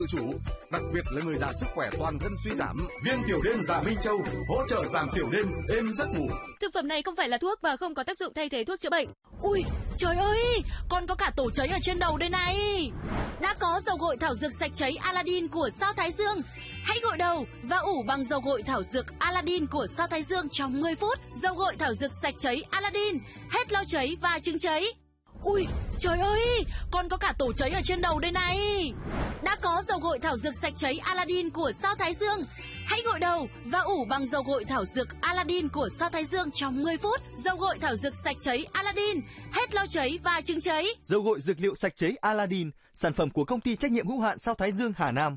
tự chủ, đặc biệt là người già sức khỏe toàn thân suy giảm. Viên tiểu đêm Dạ Minh Châu hỗ trợ giảm tiểu đêm, êm giấc ngủ. Thực phẩm này không phải là thuốc và không có tác dụng thay thế thuốc chữa bệnh. Ui, trời ơi, con có cả tổ cháy ở trên đầu đây này. Đã có dầu gội thảo dược sạch cháy Aladdin của Sao Thái Dương. Hãy gội đầu và ủ bằng dầu gội thảo dược Aladdin của Sao Thái Dương trong 10 phút. Dầu gội thảo dược sạch cháy Aladdin, hết lo cháy và chứng cháy. Ui, trời ơi, con có cả tổ cháy ở trên đầu đây này. Đã có dầu gội thảo dược sạch cháy Aladdin của Sao Thái Dương. Hãy gội đầu và ủ bằng dầu gội thảo dược Aladdin của Sao Thái Dương trong 10 phút. Dầu gội thảo dược sạch cháy Aladdin, hết lo cháy và chứng cháy. Dầu gội dược liệu sạch cháy Aladdin, sản phẩm của công ty trách nhiệm hữu hạn Sao Thái Dương Hà Nam.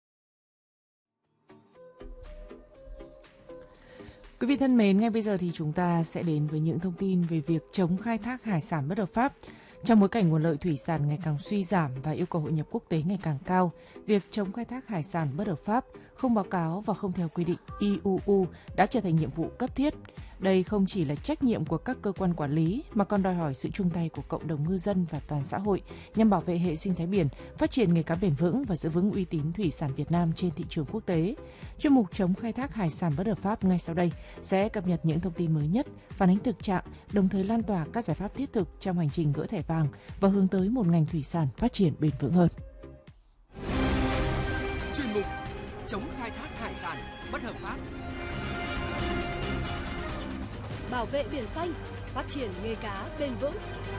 Quý vị thân mến, ngay bây giờ thì chúng ta sẽ đến với những thông tin về việc chống khai thác hải sản bất hợp pháp. Trong bối cảnh nguồn lợi thủy sản ngày càng suy giảm và yêu cầu hội nhập quốc tế ngày càng cao, việc chống khai thác hải sản bất hợp pháp, không báo cáo và không theo quy định IUU đã trở thành nhiệm vụ cấp thiết. Đây không chỉ là trách nhiệm của các cơ quan quản lý mà còn đòi hỏi sự chung tay của cộng đồng ngư dân và toàn xã hội nhằm bảo vệ hệ sinh thái biển, phát triển nghề cá bền vững và giữ vững uy tín thủy sản Việt Nam trên thị trường quốc tế. Chuyên mục chống khai thác hải sản bất hợp pháp ngay sau đây sẽ cập nhật những thông tin mới nhất, phản ánh thực trạng, đồng thời lan tỏa các giải pháp thiết thực trong hành trình gỡ thẻ vàng và hướng tới một ngành thủy sản phát triển bền vững hơn. Chuyên mục chống khai thác hải sản bất hợp pháp. Bảo vệ biển xanh, phát triển nghề cá bền vững.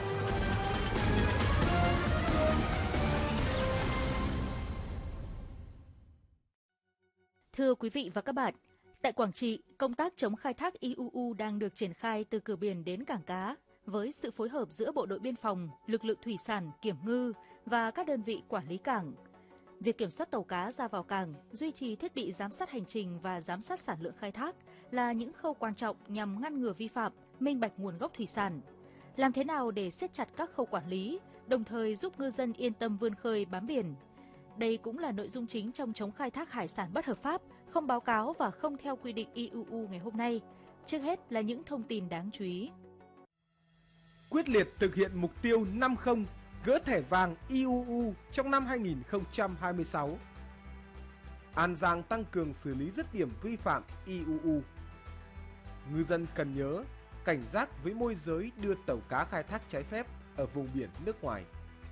Thưa quý vị và các bạn, tại Quảng Trị, công tác chống khai thác IUU đang được triển khai từ cửa biển đến cảng cá, với sự phối hợp giữa Bộ đội Biên phòng, lực lượng thủy sản, kiểm ngư và các đơn vị quản lý cảng. Việc kiểm soát tàu cá ra vào cảng, duy trì thiết bị giám sát hành trình và giám sát sản lượng khai thác là những khâu quan trọng nhằm ngăn ngừa vi phạm, minh bạch nguồn gốc thủy sản. Làm thế nào để siết chặt các khâu quản lý, đồng thời giúp ngư dân yên tâm vươn khơi bám biển? Đây cũng là nội dung chính trong chống khai thác hải sản bất hợp pháp, không báo cáo và không theo quy định IUU ngày hôm nay. Trước hết là những thông tin đáng chú ý. Quyết liệt thực hiện mục tiêu 50, gỡ thẻ vàng IUU trong năm 2026. An Giang tăng cường xử lý dứt điểm vi phạm IUU. Ngư dân cần nhớ, cảnh giác với môi giới đưa tàu cá khai thác trái phép ở vùng biển nước ngoài.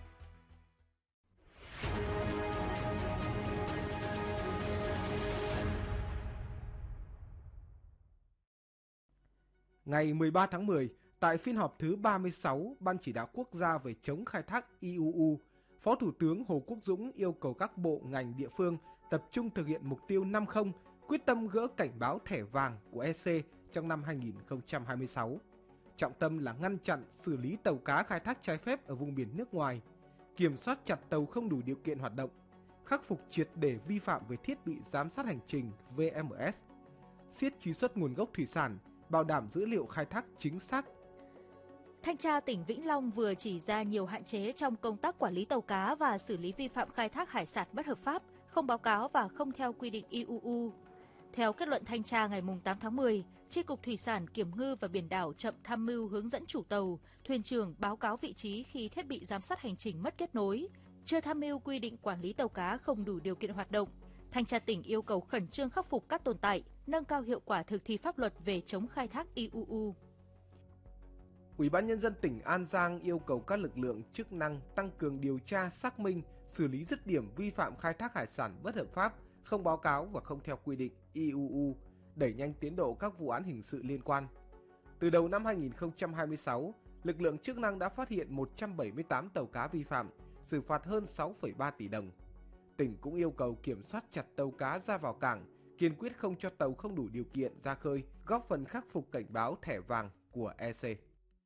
Ngày 13 tháng 10, tại phiên họp thứ 36 Ban Chỉ đạo Quốc gia về chống khai thác IUU, Phó Thủ tướng Hồ Quốc Dũng yêu cầu các bộ ngành địa phương tập trung thực hiện mục tiêu 50, quyết tâm gỡ cảnh báo thẻ vàng của EC trong năm 2026. Trọng tâm là ngăn chặn, xử lý tàu cá khai thác trái phép ở vùng biển nước ngoài, kiểm soát chặt tàu không đủ điều kiện hoạt động, khắc phục triệt để vi phạm về thiết bị giám sát hành trình VMS, siết truy xuất nguồn gốc thủy sản, bảo đảm dữ liệu khai thác chính xác. Thanh tra tỉnh Vĩnh Long vừa chỉ ra nhiều hạn chế trong công tác quản lý tàu cá và xử lý vi phạm khai thác hải sản bất hợp pháp, không báo cáo và không theo quy định IUU. Theo kết luận thanh tra ngày 8 tháng 10, Chi cục Thủy sản, Kiểm ngư và Biển đảo chậm tham mưu hướng dẫn chủ tàu, thuyền trưởng báo cáo vị trí khi thiết bị giám sát hành trình mất kết nối, chưa tham mưu quy định quản lý tàu cá không đủ điều kiện hoạt động. Thanh tra tỉnh yêu cầu khẩn trương khắc phục các tồn tại, nâng cao hiệu quả thực thi pháp luật về chống khai thác IUU. Ủy ban Nhân dân tỉnh An Giang yêu cầu các lực lượng chức năng tăng cường điều tra, xác minh, xử lý dứt điểm vi phạm khai thác hải sản bất hợp pháp, không báo cáo và không theo quy định IUU, đẩy nhanh tiến độ các vụ án hình sự liên quan. Từ đầu năm 2026, lực lượng chức năng đã phát hiện 178 tàu cá vi phạm, xử phạt hơn 6,3 tỷ đồng. Tỉnh cũng yêu cầu kiểm soát chặt tàu cá ra vào cảng, kiên quyết không cho tàu không đủ điều kiện ra khơi, góp phần khắc phục cảnh báo thẻ vàng của EC.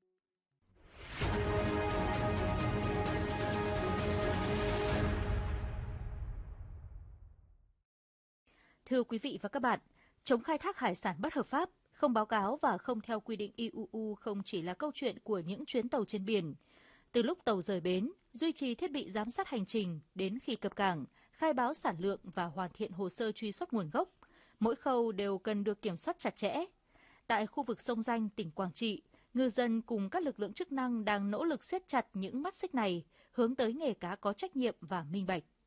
Thưa quý vị và các bạn, chống khai thác hải sản bất hợp pháp, không báo cáo và không theo quy định IUU không chỉ là câu chuyện của những chuyến tàu trên biển. Từ lúc tàu rời bến, duy trì thiết bị giám sát hành trình đến khi cập cảng, khai báo sản lượng và hoàn thiện hồ sơ truy xuất nguồn gốc, mỗi khâu đều cần được kiểm soát chặt chẽ. Tại khu vực sông Danh, tỉnh Quảng Trị, ngư dân cùng các lực lượng chức năng đang nỗ lực siết chặt những mắt xích này, hướng tới nghề cá có trách nhiệm và minh bạch.